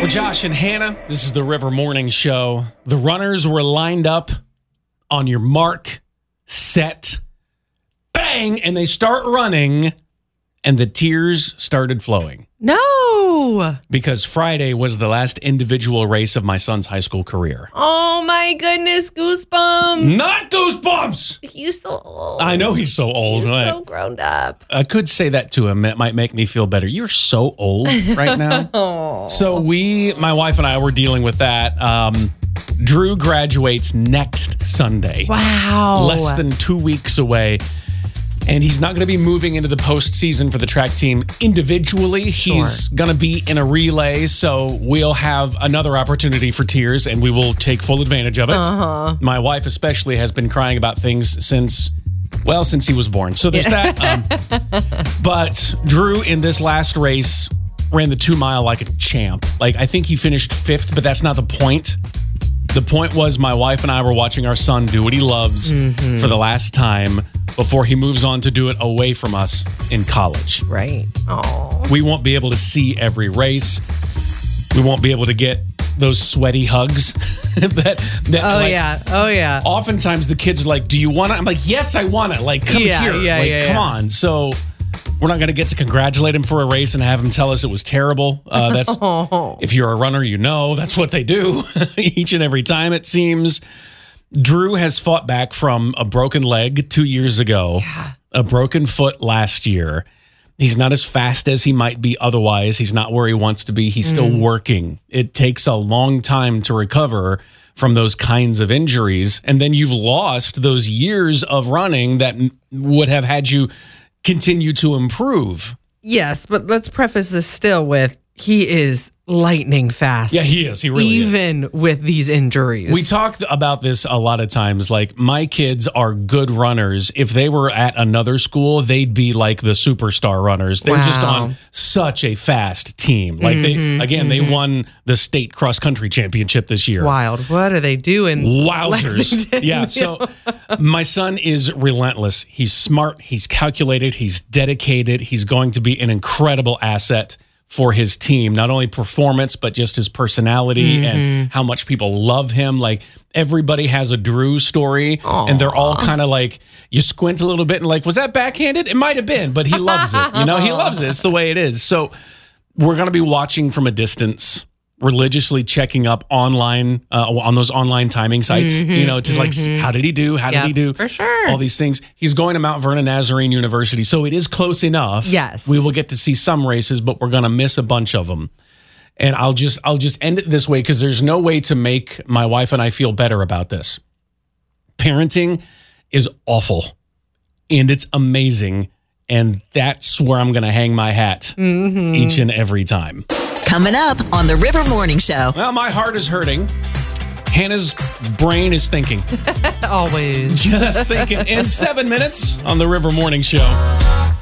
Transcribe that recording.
Josh and Hannah. This is the River Morning Show. The runners were lined up on your mark, set, bang, and they start running, and the tears started flowing. No. Because Friday was the last individual race of my son's high school career. Oh, my goodness. Goosebumps. Not goosebumps. He's so old. I know he's so old. He's so grown up. I could say that to him. It might make me feel better. You're so old right now. Oh. So my wife and I were dealing with that. Drew graduates next Sunday. Wow. Less than 2 weeks away. And he's not going to be moving into the postseason for the track team individually. He's going to be in a relay, so we'll have another opportunity for tears, and we will take full advantage of it. Uh-huh. My wife especially has been crying about things since he was born. So there's that. But Drew, in this last race, ran the 2 mile like a champ. Like, I think he finished 5th, but that's not the point. The point was my wife and I were watching our son do what he loves for the last time before he moves on to do it away from us in college. Right. Oh. We won't be able to see every race. We won't be able to get those sweaty hugs. Oh, yeah. Oftentimes the kids are like, do you want to? I'm like, yes, I want to. Like, come here. Come on. So we're not going to get to congratulate him for a race and have him tell us it was terrible. That's if you're a runner, you know that's what they do each and every time, it seems. Drew has fought back from a broken leg 2 years ago, a broken foot last year. He's not as fast as he might be otherwise. He's not where he wants to be. He's still working. It takes a long time to recover from those kinds of injuries. And then you've lost those years of running that would have had you continue to improve. Yes, but let's preface this still with he is lightning fast. Yeah, he is. He really is. Even with these injuries. We talk about this a lot of times. Like, my kids are good runners. If they were at another school, they'd be like the superstar runners. They're just on such a fast team. Like, they won the state cross country championship this year. Wild. What are they doing? Wowzers. Lexington? Yeah. So my son is relentless. He's smart. He's calculated. He's dedicated. He's going to be an incredible asset for his team, not only performance, but just his personality and how much people love him. Like, everybody has a Drew story, and they're all kind of like, you squint a little bit and like, was that backhanded? It might have been, but he loves it. He loves it. It's the way it is. So we're going to be watching from a distance, religiously checking up online on those online timing sites, to like, how did he do? How did he do? For sure. All these things. He's going to Mount Vernon Nazarene University, so it is close enough. Yes. We will get to see some races, but we're going to miss a bunch of them. And I'll just end it this way because there's no way to make my wife and I feel better about this. Parenting is awful, and it's amazing, and that's where I'm going to hang my hat each and every time. Coming up on the River Morning Show. Well, my heart is hurting. Hannah's brain is thinking. Always. Just thinking. In 7 minutes on the River Morning Show.